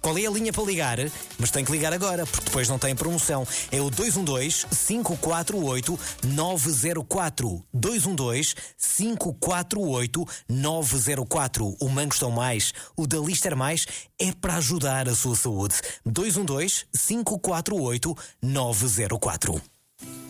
Qual é a linha para ligar? Mas tem que ligar agora, porque depois não tem promoção. É o 212-548-904. 212-548-904. O Mangostão Mais, o da Lister Mais, é para ajudar a sua saúde. 212-548-904.